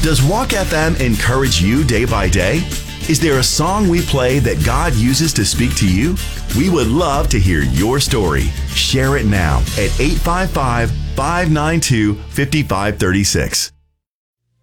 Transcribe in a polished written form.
Does Walk FM encourage you day by day? Is there a song we play that God uses to speak to you? We would love to hear your story. Share it now at 855-592-5536.